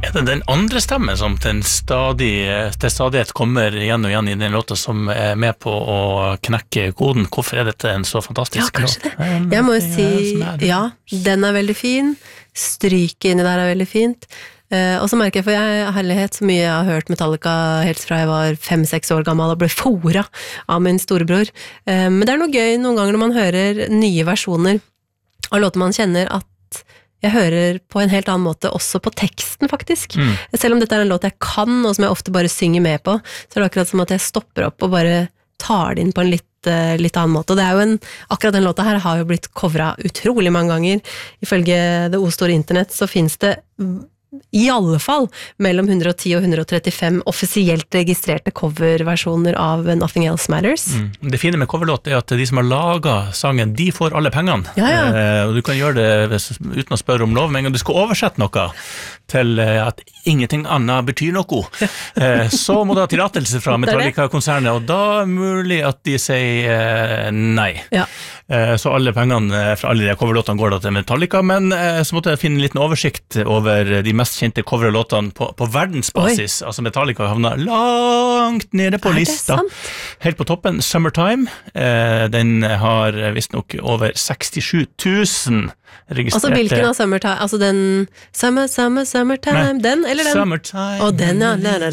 det den andre stemmen som til stadighet kommer igjen og igjen I den låta som med på å knekke koden? Hvorfor dette en så fantastisk låt? Kanskje det. Jeg må jo si, ja, den veldig fin. Stryket inni der veldig fint. Og så merker jeg, for jeg herlighet så mye jeg har hørt Metallica helt fra jeg var 5-6 år gammel og ble foret av min storebror. Men det noe gøy noen ganger når man hører nye versjoner av låter man kjenner at jeg hører på en helt annen måte også på teksten faktisk. Selv om dette en låt jeg kan og som jeg ofte bare synger med på, så det akkurat som at jeg stopper opp og bare tar det inn på en litt annen måte. Og det jo akkurat den låta her har jo blitt covret utrolig mange ganger. Ifølge det O-store internett så finnes det I alle fall mellom 110 og 135 offisielt registrerte coverversjoner av Nothing Else Matters. Det fine med coverlåt at de som har laget sangen, de får alle pengene. Og du kan gjøre det uten å spørre om lov, men om du skal oversette noe til at ingenting annet betyr noe, så må du ha tillatelse fra Metallica-konsernet, og da mulig at de sier nei. Så alle pengene fra alle de coverlåtene går da til Metallica, men så måtte jeg finne en liten oversikt over de mest kjente coverlåtene på verdensbasis. Altså Metallica havnet langt nede på lista. Helt på toppen, Summertime. Den har visst nok over 67 000 registrerte. Altså hvilken av Summertime? Altså den Summertime, den eller den? Summertime. Og den,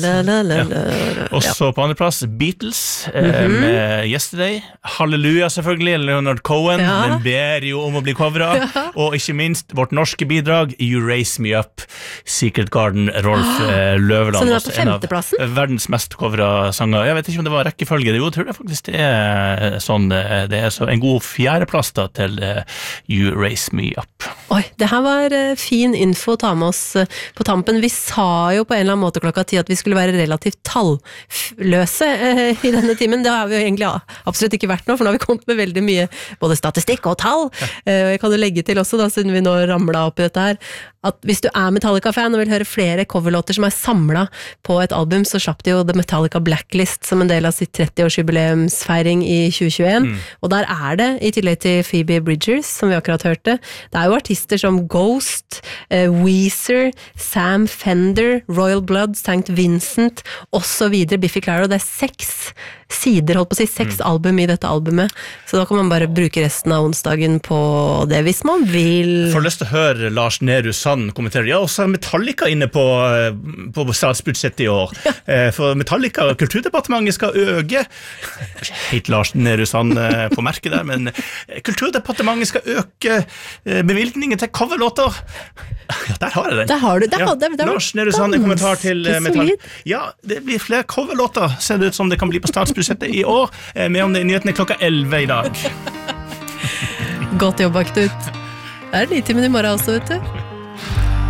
Også på andre plass, Beatles med Yesterday. Halleluja selvfølgelig, Leonard Cohen. Den ber jo om å bli coveret. Og ikke minst vårt norske bidrag, You Raise Me Up, Secret Garden, Rolf Løvland. Som på femteplassen? En av verdens mest coveret sanger. Jeg vet ikke om det var rekkefølge. Jo, jeg tror det faktisk det sånn. Det så en god fjerdeplass da til You Raise Me Up. Oi, det her var fin info å ta med oss på tampen. Vi sa jo på en eller annen måte klokka 10 at vi skulle være relativt talløse I denne timen. Det har vi jo egentlig absolutt ikke vært nå, for nå har vi kommet med veldig mye både statistikk og tall. Jeg kan jo legge til også da, siden vi nå ramlet opp I dette her, at hvis du Metallica-fan og vil høre flere coverlåter som samlet på et album, så slapp de jo The Metallica Blacklist som en del av sitt 30-årsjubileumsfeiring I 2021. Og der det, I tillegg til Phoebe Bridgers, som vi akkurat hørte, det jo artister som Ghost, Weezer, Sam Fender, Royal Blood, St. Vincent, og så videre, Biffy Clyro. Det 6 sider, holdt på å si, 6 album I dette albumet. Så da kan man bare bruke resten av onsdagen på det, hvis man vil. Får lyst til å høre Lars Nehru Sand kommentere. Ja, også Metallica inne på statsbudsjettet I år. For Metallica, Kulturdepartementet skal øke. Helt Lars Nehru Sand på merket der, men Kulturdepartementet skal øke bevilgningen til coverlåter. Ja, der har jeg den. Der har du det. Lars Nehru Sand, en kommentar til Metallica. Ja, det blir flere coverlåter, ser det ut som det kan bli på statsbudsjettet I år, med om det nyhetene klokka 11 I dag. Godt jobba, Knut. Det 9-timen I morgen også, vet du.